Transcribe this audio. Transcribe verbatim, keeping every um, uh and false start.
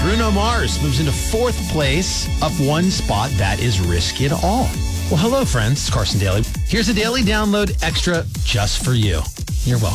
Bruno Mars moves into fourth place, up one spot. That is Risk It All. Well, hello, friends. It's Carson Daly. Here's a daily download extra just for you. You're welcome.